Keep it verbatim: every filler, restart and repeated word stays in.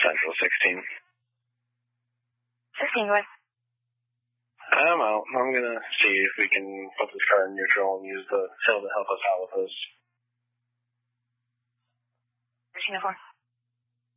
Central sixteen. sixteen, go ahead. I'm out. I'm going to see if we can put this car in neutral and use the hill to help us out with this. thirteen oh four.